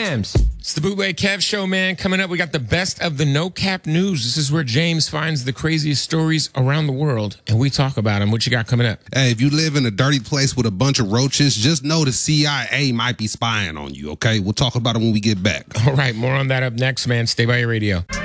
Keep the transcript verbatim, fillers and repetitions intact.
Jams. It's the Bootleg Kev Show, man. Coming up, we got the best of the No Cap News. This is where James finds the craziest stories around the world, and we talk about them. What you got coming up? Hey, if you live in a dirty place with a bunch of roaches, just know the C I A might be spying on you, okay? We'll talk about it when we get back. All right, more on that up next, man. Stay by your radio.